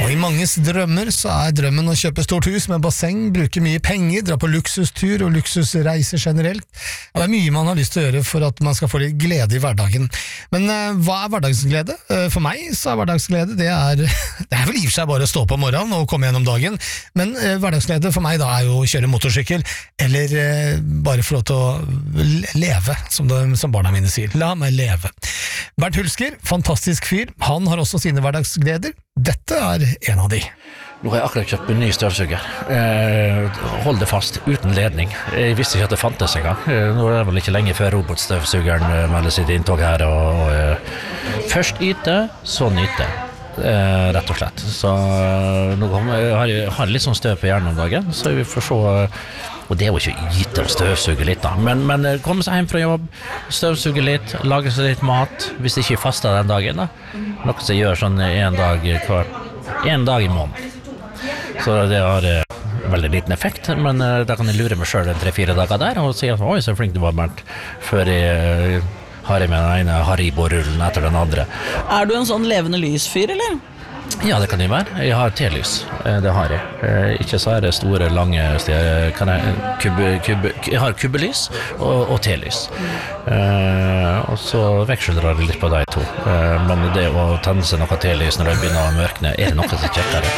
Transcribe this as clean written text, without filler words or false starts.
Og i manges drømmer så drømmen å kjøpe stort hus med basseng, bruke mye penger, dra på luksustur og luksusreiser generelt. Og det mye man har lyst til å gjøre for at man skal få litt glede i hverdagen. Men hva hverdagsglede? For meg så hverdagsglede, det er vel i og for seg bare å stå på morgenen og komme gjennom dagen, men hverdagsglede for meg da jo å kjøre motorsykkel, eller bare få lov til å leve, som barna mine sier. La meg leve. Bernt Hulsker, fantastisk fyr, han har også sine hverdagsgleder. Dette en av de. Nå har jeg akkurat kjøpt en ny støvsuger. Hold det fast, uten ledning. Jeg visste ikke at det fantes en gang. Nå det vel ikke lenge før robotstøvsugeren melder sitt inntog her. Først yte, så nyte. Rett og slett. Så nå jeg har litt sånn støv på hjernen om dagen, så vi får se. Og det jo ikke yte å støvsuge litt da. Men komme seg hjem fra jobb, støvsuge litt, lage seg litt mat, hvis det ikke faster den dagen da. Noe som gjør sånn en dag i måneden. Så det har veldig liten effekt, men da kan jeg lure meg selv 3-4 dager der, og si at oi, så flink du var, Bernt, før jeg har jeg med den ene Haribo-rullen etter den andre. Du en sånn levende lysfyr, eller? Ja, det kan jeg være. Jeg har telys, det har jeg. Ikke så det store, lange steder. Jeg har kubbelys og telys. Og så veksler det litt på de to. Men det å tenne seg noe telys når det begynner å mørkne, det noe som kjekkere?